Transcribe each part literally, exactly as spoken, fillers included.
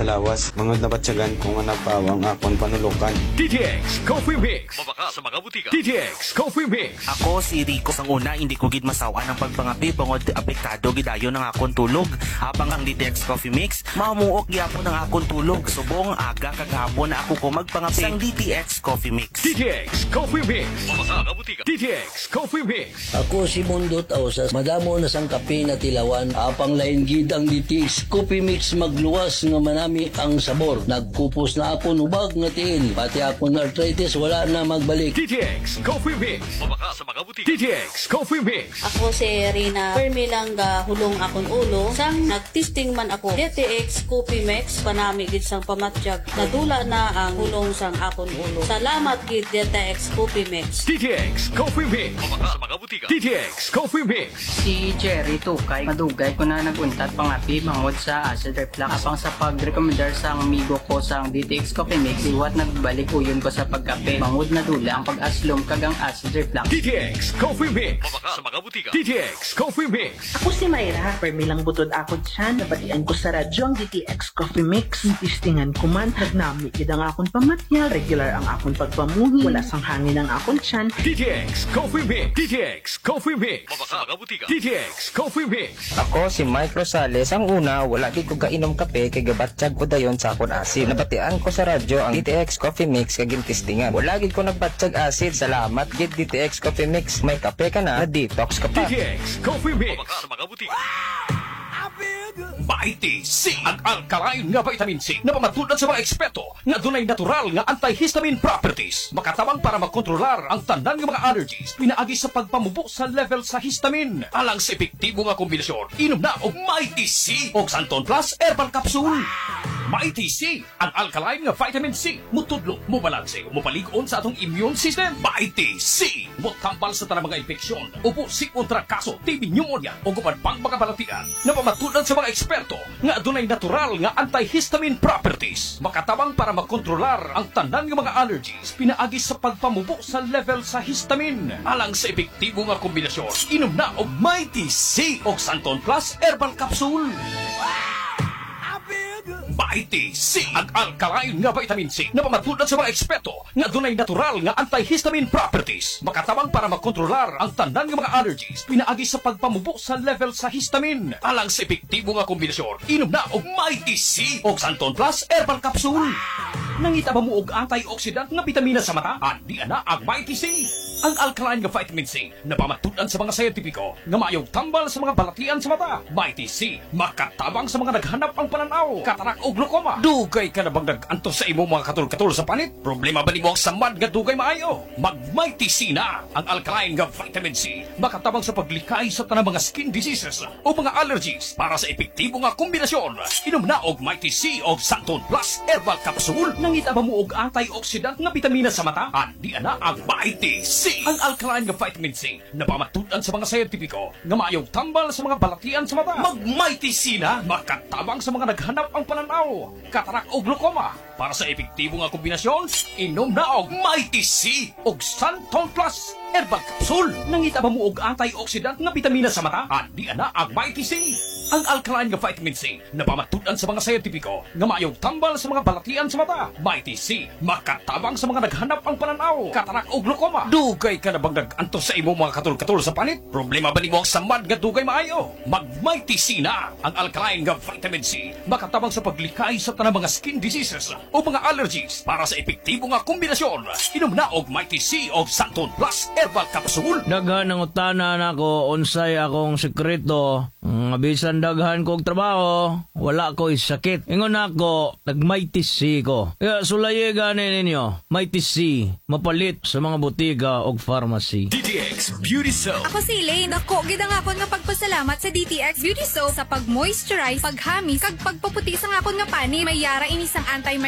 kalawas. Mangod na batsyagan kung nga nagpawang akon panulukan. D T X Coffee Mix. Mabaka sa mga butika. D T X Coffee Mix. Ako si Rico. Sang una, hindi ko gid masawa ng pagpangapi bangod apektado gidayon ng akon tulog. Habang ang D T X Coffee Mix, mamuok gyapon ng akon tulog. Subong aga kagahapon na ako ko magpangapi sang D T X Coffee Mix. D T X Coffee Mix. Mabaka sa butika. D T X Coffee Mix. Ako si Mundo Tausas. Madamo na sang kape na tilawan. Apang lain gid ang D T X Coffee Mix magluwas nga manami ang sabor. Nagkupos na ako ubag nga tiil. Pati ako na arthritis wala na magbalik. D T X Coffee Mix. Mabaka sa mga butika. D T X Coffee Mix. Ako si Rina. Permi lang ga hulong akong ulo. Sang nagtesting man ako. D T X Coffee Mix panami gid sang pamatjag. Nadula na ang hulong sang akong ulo. Salamat gid D T X Coffee Mix. D T X Coffee Mix. Mabaka sa mga butika. D T X Coffee Mix. Si Jerry Tukay, madugay ko na naguntat pangapi mangod sa acid reflux. Apang sa pag-recommendar sa amigo ko sa D T X Coffee Mix, iwat nagbalik uyon ko sa pagkape. Mangod na dula ang pag-aslom kagang acid reflux. D T X Coffee Mix. Mabaka sa mga butika. D T X Coffee Mix. Ako si Mayra. Permilang butod ako dyan. Nabatian ko sa radyo ang D T X Coffee Mix. Tistingan ko man. Nagnami kid ang akong pamatya. Regular ang akong pagpamuhi. Wala sang hangin ang akong tiyan. D T X Coffee Mix. D T X Coffee Mix. Mabaka sa mga butika. D T X Coffee Mix. Ako si Mike Rosales. Ang una, wala di ko kainom kape kay gabatsyag ko dayon sa akon asid. Nabatian ko sa radyo ang D T X Coffee Mix kay gintistingan. Wala gid ko nagbatsyag asid. Salamat gid D T X Coffee Mix. May kape ka na, detox ka pa. D T X Coffee Mix. Mabaka sa mga butika. Mighty C, ang alkaline nga vitamin C na pamatudan sa mga eksperto nga dunay natural nga antihistamine properties. Makatabang para makontrolar ang tanan nga mga allergies pinaagi sa pagpamubo sa level sa histamine. Alang sa epektibo nga kombinasyon, inom na og Mighty C og Santon Plus Herbal Capsule. Mighty C, ang alkaline nga vitamin C, mutudlo, mubalanse, mupalig-on sa atong immune system. Mighty C, mutampal sa tanang mga infeksyon, upo si kontra kaso, T B pneumonia, o gupan pang mga balatian, na pamatudan sa mga eksperto, nga dunay natural nga antihistamine properties. Makatabang para makontrolar ang tanan nga mga allergies, pinaagi sa pagpamubo sa level sa histamine. Alang sa epektibo nga kombinasyon, inom na og Mighty C og Santon Plus Herbal Capsule. Mighty C, ang alkaline nga vitamin C na pamatudan sa mga eksperto nga dunay natural nga antihistamine properties. Makatabang para makontrolar ang tanan nga mga allergies pinaagi sa pagpamubo sa level sa histamine. Alang sa epektibo nga kombinasyon, inom na og Mighty C og Santon Plus Herbal Capsule. Nangita ba mo og antioxidant nga bitamina sa mata? Andi ana ang Mighty C. Ang alkaline nga vitamin C na pamatudan sa mga scientifico nga maayong tambal sa mga balatian sa mata. Mighty C, makatabang sa mga naghanap ang pananaw, katarak o glaucoma. Dugay ka na bang nag-anto sa imo mga katul-katul sa panit? Problema ba nimo ang samad nga dugay maayo? Mag Mighty C na, ang alkaline nga vitamin C, makatabang sa paglikay sa tanang mga skin diseases o mga allergies. Para sa epektibo nga kombinasyon, inom na og Mighty C og Santon Plus Herbal Capsule. Nangita ba mo og antioxidant nga bitamina sa mata? Andi ana ang Mighty C, ang alkaline nga vitamin C na pamatudan sa mga scientifico nga maayong tambal sa mga balatian sa mata. Mag Mighty C na, makatabang sa mga naghanap ang pananaw, katarak o glaucoma. Para sa epektibo nga kombinasyon, inom na og Mighty C og Santon Plus Herbal Capsule. Nangita ba mo og antioxidant nga bitamina sa mata? Andi ana ang Mighty C, ang alkaline nga vitamin C na pamatudan sa mga scientifico nga maayong tambal sa mga balatian sa mata. Mighty C, makatabang sa mga naghanap ang pananaw, katarak o glaucoma. Dugay ka na bang nag-anto sa imo mga katul-katul sa panit? Problema ba nimo ang samad nga dugay maayo? Mag Mighty C na, ang alkaline nga vitamin C, makatabang sa paglikay sa tanang mga skin diseases o mga allergies. Para sa epektibo nga kombinasyon, inom na og Mighty C og Santon Plus Herbal Capsule. Daghan ang utanan ako, unsay akong sekreto. Nga bisan daghan kong trabaho, wala ko sakit. Ingon ako, nag-Mighty C ko. Kaya sulaye gani ninyo, Mighty C, mapalit sa mga butika o pharmacy. D T X Beauty Soap. Ako si Elaine. Ako, gidang ako nga pagpasalamat sa D T X Beauty Soap sa pag-moisturize, paghamis, kag pagpaputi sa akon nga pani. May yara ini sang anti-microbial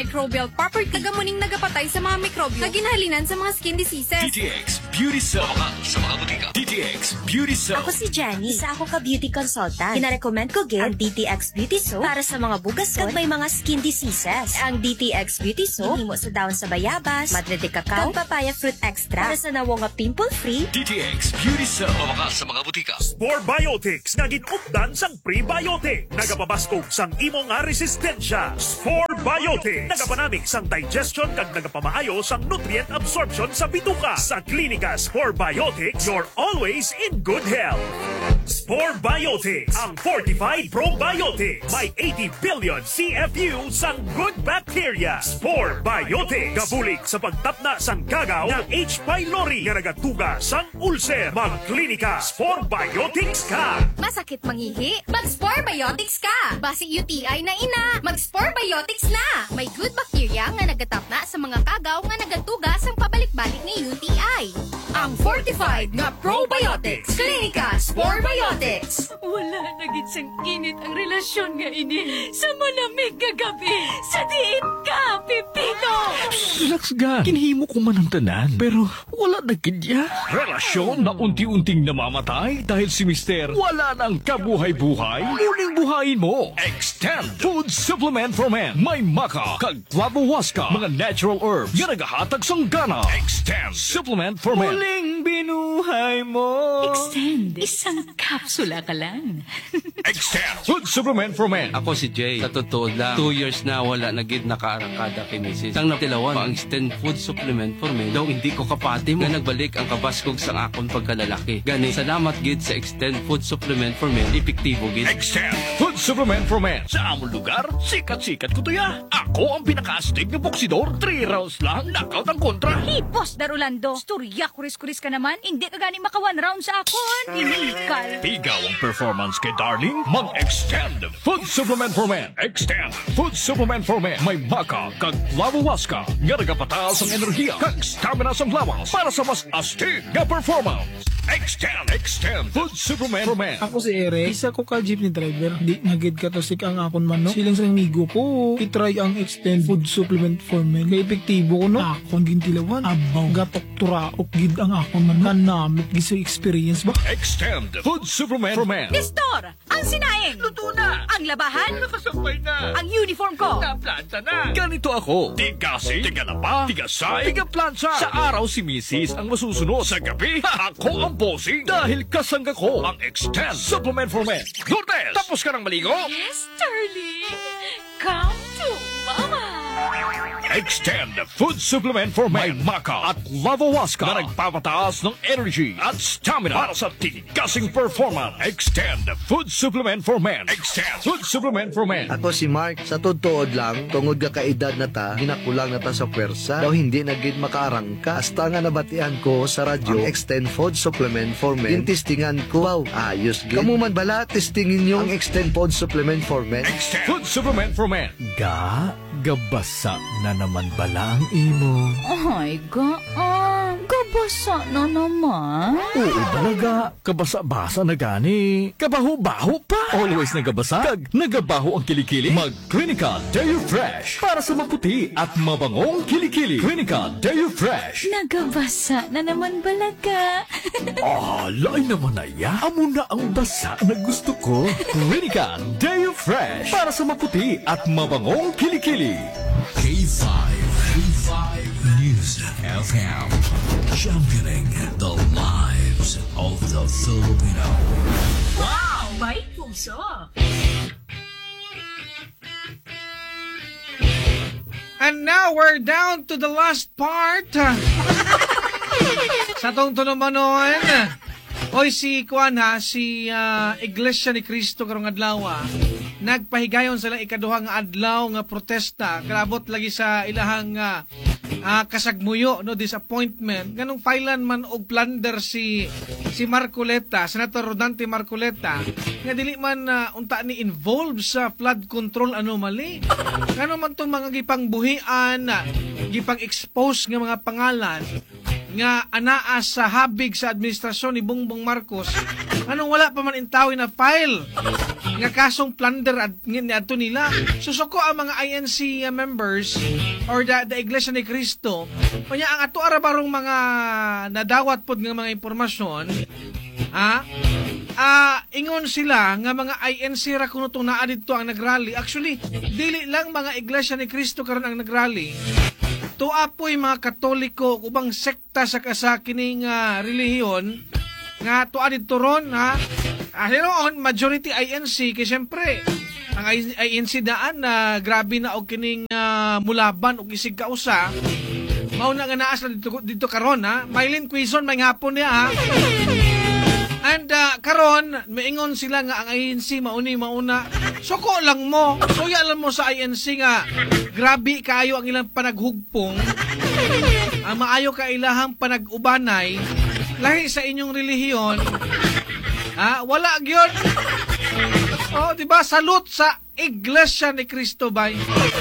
antimicrobial property. Tagamuning nagapatay sa mga mikrobyo. Kaginhalinan sa mga skin diseases. D T X Beauty Cell sa mga butika. D T X Beauty Cell. Ako si Jenny. Isa ako ka beauty consultant. Kinarecommend ko gid ang D T X Beauty Soap para sa mga bugas kag may mga skin diseases. Ang D T X Beauty Soap himo sa dahon sa bayabas, madre de cacao, kag papaya fruit extra para sa nawo nga pimple-free. D T X Beauty Cell sa mga butika. Spore Biotics nga ginupdan sang prebiotic. Nagapabaskog sang imo nga resistensya. Spore Biotics nagapanamik sang digestion kag nagapamaayo sang nutrient absorption sa bituka. Sa klinika Spore Biotics, you're always in good health. Spore Biotics, ang fortified probiotics. May eighty billion C F U sang good bacteria. Spore Biotics, kabulig sa pagtapna sang gagaw ng H. pylori nga nagatuga sang ulcer. Magklinika Spore Biotics ka. Masakit mangihi? Mag-Spore Biotics ka! Basi U T I na ina, mag-Spore Biotics na! May good bacteria nga nagatapna sa mga kagaw nga nagatugas ang pabalik-balik ni U T I. Ang fortified nga probiotics. Klinika Spore Biotics. Wala na gid sang init ang relasyon nga ini sa malamig nga gabi. Sa diin ka, Pipito! Relax ga. Kinhimo ko man ang tanan. Pero wala na kidya. Relasyon na unti-unting namamatay dahil si Mister wala nang kabuhay-buhay. Muling buhayin mo. Extend Food Supplement for Men. May maka, kag clavohuasca, mga natural herbs nga nagahatag sang gana. Extend Supplement for Men. Muling binuhay mo. Extend. Isang kapsula ka lang. Extend Food Supplement for Men. Ako si Jay. Sa totoo lang, two years na wala na gid nakaarangkada kay Missus Sang natilawan, ang extend food supplement for men. Daw hindi ko kapati mo. Nga nagbalik ang kabaskog sang akong pagkalalaki. Gani, salamat gid sa extend food supplement for men. Epektibo gid. Extend Food Supplement for Men. Sa among lugar, sikat-sikat ko to ya. Ako ang pinaka-astig na boksidor. Three rounds lang, knockout ang kontra. Hey, Boss Darulando, storya kuris-kuris ka naman. Hindi ka gani maka one round sa akon. Inikal. Tigaw ang performance kay Darling. Mag-extend Food Supplement for Men. Extend Food Supplement for Men. May maka, kag clavohuasca. Nga nagapataas ang enerhiya, kag stamina sa lawas para sa mas astig na performance. Extend, extend Food Supplement for Men. Ako si Ere, isa ko ka jeepney driver. Di nagid ka to sik ang akon man, no? Silang sa amigo ko, itry ang Extend Food Supplement for Men. Kaya epektibo ko, no? Akon gintilawan. Abaw, gatok turaok gid ang akon man. Kanamit gisa experience ba? Extend Food Supplement for Men. Nestor, ang sinaing. Luto na. Ang labahan. Nakasabay na. Ang uniform ko. Naplanta na. Ganito ako. Tigasi, tigalapa, tigasay, tigaplansa. Sa araw si Missus ang masusunod. Sa gabi, ako ang bossing. Dahil kasangga ko ang Extend Supplement for Men. Lourdes, tapos ka ng maligo? Yes, darling. Come to mama. Extend Food Supplement for Men. May maka at clavohuasca na nagpapataas ng energy at stamina para sa tigasing performance. Extend Food Supplement for Men. Extend Food Supplement for Men. Ako si Mark. Sa tutuod lang, tungod ka kaedad na ta, ginakulang na ta sa pwersa. Daw hindi na gid makaarangka. Hasta nga nabatian ko sa radyo, ang Extend Food Supplement for Men. Yung testingan ko, wow, ayos gid. Kamu man bala, testingin nyo ang Extend Food Supplement for Men. Extend Food Supplement for Men. Ga, gabasa na naman bala ang imo. Ay, gaan. Gabasa na naman. Oo balaga, kabasa-basa na gani. Kabaho-baho pa. Always nagabasa, kag nagabaho ang kilikili. Mag-Clinica Deo Fresh para sa maputi at mabangong kilikili. Clinica Deo Fresh. Nagabasa na naman balaga. Ah, lain naman na ya. Amo na ang basa na gusto ko. Clinica Deo Fresh para sa maputi at mabangong kilikili. K five, K five News F M. Championing the lives of the Filipino. Wow! May puso! And now we're down to the last part. Sa tong tunumanon, oy si Kuan ha, si uh, Iglesia ni Cristo karong adlaw. Nagpahigayon sila ikaduhang adlaw nga protesta. Kalabot lagi sa ilahang uh, uh, kasagmuyo, no, disappointment. Ganong filean man og plunder si si Marcoleta, Senator Rodante Marcoleta, nga dili man uh, unta ni involved sa flood control anomaly. Kano man tong mga gipangbuhian, uh, gipang-expose nga mga pangalan nga anaa sa habig sa administrasyon ni Bongbong Marcos. Anong wala pa man intawin na file nga kasong plunder at ngin adto nila. Susuko ang mga I N C uh, members or the, the Iglesia ni Cristo. Kanya ang ato arabarong mga nadawat pod nga mga impormasyon, ha? Ah, ingon sila nga mga I N C ra kuno tong naa didto ang nagrally. Actually, dili lang mga Iglesia ni Cristo karon ang nagrally. Tuapoy mga Katoliko ubang sekta sa kasakining uh, relihiyon nga tuwa didto ron, ha. Ah, hiroon, majority I N C kay syempre ang I N C daan na uh, grabe na og kining uh, mulaban og isig kausa. Mao na nga naas na dito, dito karon, ha. Mylene Quezon may hapon niya, ha. And uh, karon maingon sila nga ang I N C mauni mauna. Suko lang mo. Suya lang mo sa I N C nga grabe kaayo ang ilang panaghugpong. Ang maayo ka ilahang panag-ubanay lahi sa inyong relihiyon. Ha, wala gyud. Oh, di ba? Salute sa Iglesia ni Cristo bay.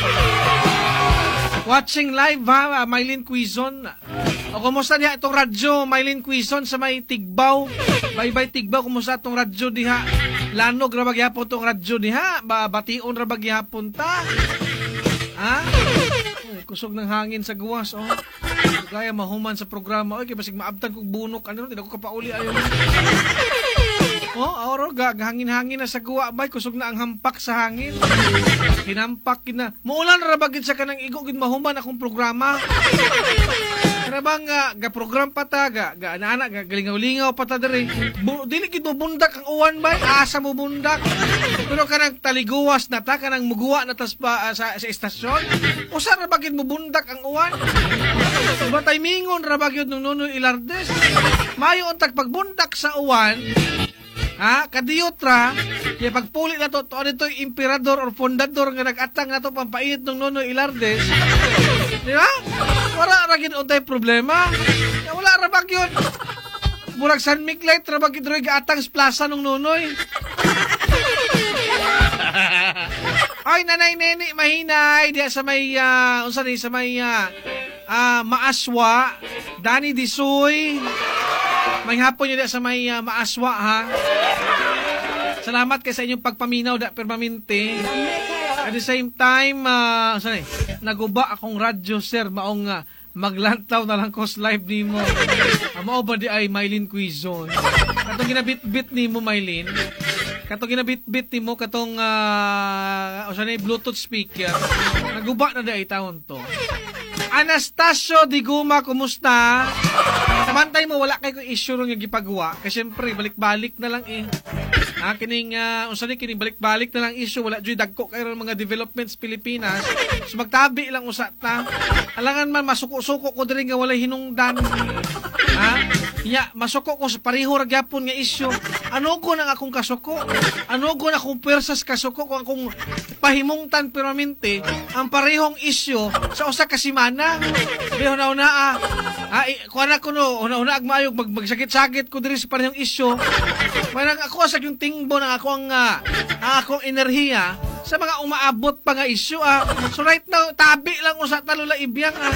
Watching live, ha, Mylene Quezon. O kumusta diha itong radyo, Mylene Quezon sa may Tigbaw. Bye-bye Tigbaw, kumusta itong radyo diha? Lanog ra bagyapon itong radyo diha. Ba bation ra bagyapon ta. Ha? Ay, kusog ng hangin sa guwas, oh. Kaya mahuman sa programa. Oy, kay basig maabtan kog bunok ano, hindi ko kapauli ayo. Oh, oro ga hangin-hangin na sa guwa bay, kusog na ang hampak sa hangin. Hinampak kina. Muulan ra bagid sa kanang igo gid mahuman akong programa. Kana bang uh, ga program pa ta ga, ga ana ga galingaw-lingaw pa ta diri. Dili gid mo bundak ang uwan bay, asa mo bundak. Pero kanang taliguwas na ta kanang muguwa na tas pa uh, sa, sa estasyon. Usa ra bagid mo bundak ang uwan. Diba timingon ra bagid nung Nonoy Ilardes. Mayo untag pagbundak sa uwan. Ha, kadiyot ra, kaya pagpuli na to, to ano ito, emperador or fundador nga nag-atang na to pampait ng Nonoy Ilardes. Di ba? Wala ra gid untay problema. Wala ra bag yun. Murag San Miguelite ra bag gid roy gaatang sa plaza ng Nonoy. Ay, nanay neni mahinay diya sa may uh, unsa ni sa may uh, uh, Maaswa, Danny Disoy. May hapon yun sa may uh, Maaswa, ha. Salamat kay sa inyong pagpaminaw da permanente. At the same time, uh, sorry, naguba akong radyo, sir, maong uh, maglantaw na lang ko sa live ni mo. Uh, mao ba di ay Mylene Quezon? Katong ginabit-bit ni mo, Mylene. Katong ginabit-bit ni mo, katong uh, o sorry, Bluetooth speaker. Naguba na di ay taon to. Anastasio Diguma, kumusta? Samantay mo, wala kayo issue rin yung gipagawa. Kasi syempre, balik-balik na lang eh. Ha, kining, uh, unsa ni kining balik-balik na lang issue. Wala dyan dagko kayo ng mga developments Pilipinas. So magtabi lang usat ta. Alangan man, masuko-suko ko din nga wala hinungdan. Ha? Ya, masuko ko sa pareho ragyapon nga issue. Ano ko nang akong kasuko? Ano ko na akong persas kasuko kung akong pahimungtan permanente ang parehong issue sa usa ka semana. Pero na una ah. Ah, kuha na ko no, una-una agmayog mag magsakit-sakit ko diri sa parehong issue. Parang ako sa yung tingbo ng akong uh, ang akong enerhiya sa mga umaabot pa nga issue ah. So right now, tabi lang usa talula ibiyang ah.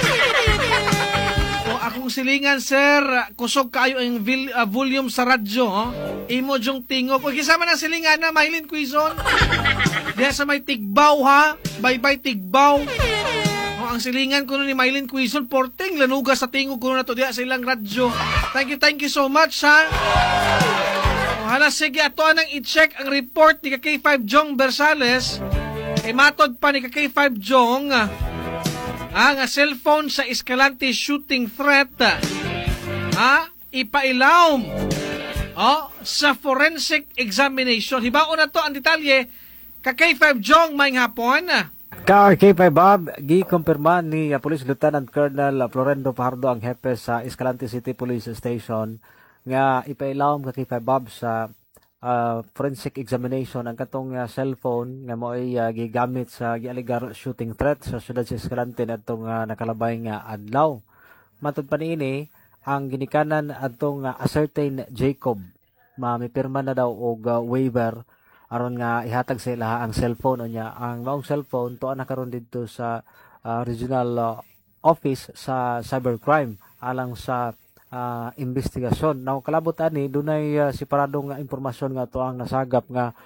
O akong silingan, sir, kusog kayo ang vil, uh, volume sa radyo, oh. Imo jong tingog. O kisama ng silingan na, Mylene Quezon. Diya sa may Tigbaw, ha? Bye-bye Tigbaw. O ang silingan ko ni Mylene Quezon, porting lanuga sa tingog ko na to diya sa ilang radyo. Thank you, thank you so much, ha? O hala, sige, ato nang i-check ang report ni K five Jong Bersales. E matod pa ni K five Jong, ang cellphone sa Escalante shooting threat, ha, ipailawom oh, sa forensic examination. Hibaon na to ang detalye ka K five Jong may hapon. Ka K five Bob, gi-kumpirma ni uh, Police Lieutenant Colonel Florendo Fajardo ang hepe sa Escalante City Police Station nga ipailawom ka K five Bob sa Uh, forensic examination ang katong uh, cellphone nga mo ay uh, gigamit sa gialigar shooting threat sa syudad sa Escalante atong uh, nakalabay nga adlaw. Matud pa niini ang ginikanan atong uh, ascertain Jacob mamipirma na daw og uh, waiver aron nga ihatag sa ilaha ang cellphone unya. Ang maong cellphone tuwa na karon didto sa uh, regional uh, office sa cybercrime alang sa Uh, investigasyon. Now kalabot ani dunay uh, separadong uh, impormasyon nga to ang nasagap nga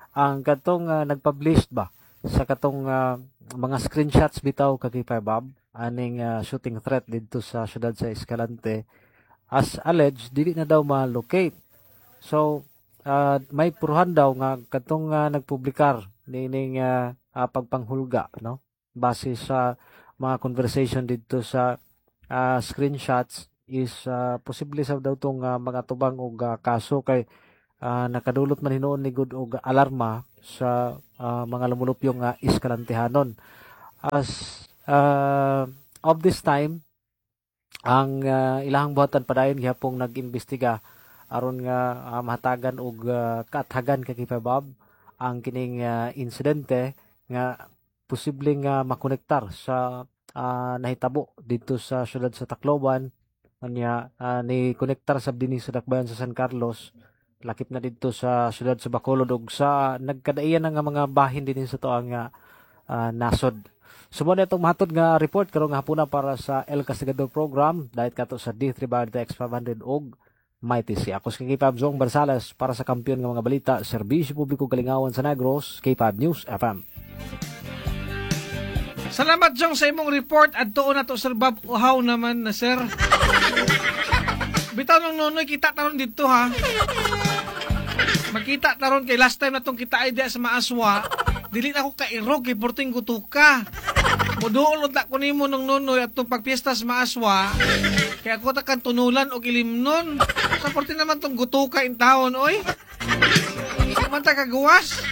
ang katong uh, nagpublish ba sa katong uh, mga screenshots bitaw kay Five Bob aning uh, shooting threat dito sa syudad sa Escalante, as alleged dili na daw ma-locate. So uh, may puruhan daw nga katong uh, nagpublikar nining uh, uh, pagpanghulga, no, base sa mga conversation dito sa uh, screenshots is uh, posible sa daw tong uh, mga tubang og uh, kaso kay uh, nakadulot man hinuon ni gud og alarma sa uh, mga lumulupyong uh, Escalantehanon. As uh, of this time, ang uh, ilahang buhatan padayon gihapong nag-imbestiga aron nga uh, mahatagan og uh, kaathagan kay Five Bob ang kining uh, insidente nga posibleng uh, makonektar sa uh, nahitabo dito sa syudad sa Tacloban, kanya uh, ni konektar sa dinhi sa dakbayan sa San Carlos, lakip na dito sa syudad sa Bacolod ug sa nagkadaiyan nga mga bahin dinhi sa to ang uh, nasod. Sumo na itong mahatod nga report karong hapuna para sa El Castigador program dahil kato sa D three Bard X five hundred og Mighty C. Ako si K five Zong Barsales para sa kampiyon ng mga balita, Serbisyo Publiko Kalingawan sa Negros, K five News F M. Salamat Jong sa imong report at tuon na to Sir Bob Uhaw naman na sir. Bitaw ng nunoy kita taron dito ha. Makita taron kay last time na tong kita ay sa Maaswa, dili na ako kairog kay porting gutuka. Muduolod na ko nimo ng nunoy at tong pagpiesta sa Maaswa. Kaya ako takan tunulan o ilimnon. Sa porti naman tong gutuka in taon, oy. Samanta kagawas.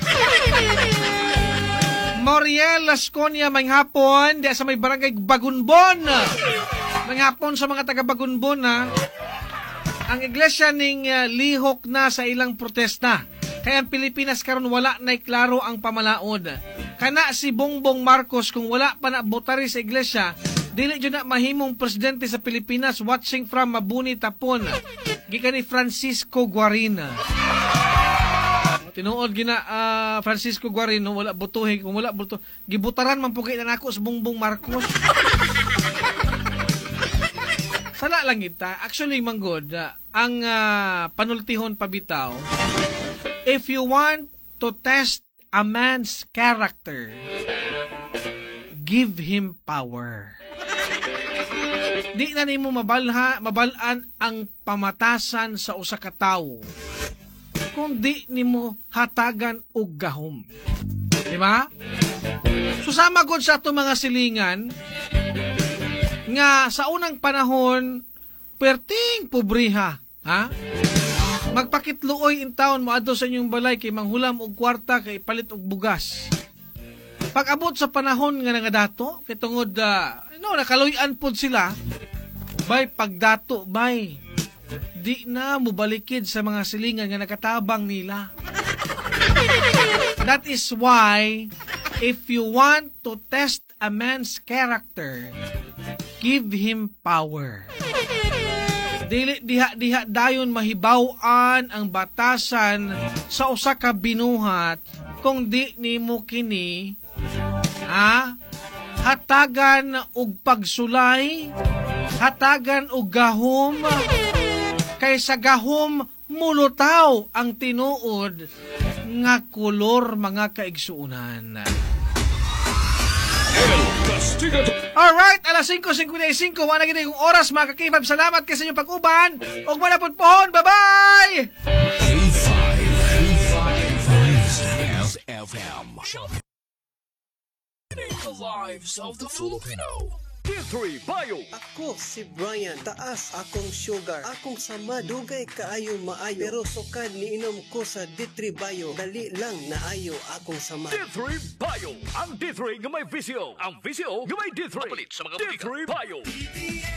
Moriel Lasconia, may hapon. Di sa may barangay Bagunbon. May hapon sa mga taga Bagunbon, ha. Ang iglesia ning uh, lihok na sa ilang protesta. Kaya ang Pilipinas karon wala na klaro ang pamalaod. Kana si Bongbong Marcos kung wala pa na botari sa iglesia, dili jud na mahimong presidente sa Pilipinas. Watching from Mabuni Tapon. Gikan ni Francisco Guarin. Tinuod gina uh, Francisco Guarin no, wala butuhi kung wala buto. Gibutaran man pugay na nako sa Bongbong Marcos. Sala lang kita. Actually manggod uh, ang uh, panultihon pabitaw. If you want to test a man's character, give him power. Di na nimo mabalha, mabalaan ang pamatasan sa usa ka tawo kung di nimo hatagan og gahom. Di ba? Susama gud sa ato mga silingan nga sa unang panahon perting pobriha, ha? Magpakitluoy in town mo adto sa inyong balay kay manghulam og kwarta kay palit og bugas. Pag-abot sa panahon nga nangadato, kay tungod uh, no, nakaluyan pod sila, bay pagdato bay di na mubalikid sa mga silingan nga nakatabang nila. That is why if you want to test a man's character, give him power. Dili diha-diha dayon mahibaw-an ang batasan sa usa ka binuhat kung di nimo kini ha hatagan og pagsulay, hatagan og gahom, kay sa gahom mulutaw ang tinuod nga kolor mga kaigsuunan. Alright, alas singko singkwenta y cinco, wala gina yung oras mga kakifab. Salamat kasi inyong pag-uban. Huwag malapot pohon. Bye-bye! The lives of the Filipino. D three Bio. Ako si Brian, taas akong sugar. Akong sama, dugay kaayo maayo. Pero sukad ni inom ko sa D three Bio. Dali lang naayo akong sama. D three Bio. Ang D three nga may visyo. Ang visyo nga may D three. Papalit sa mga D three Bio.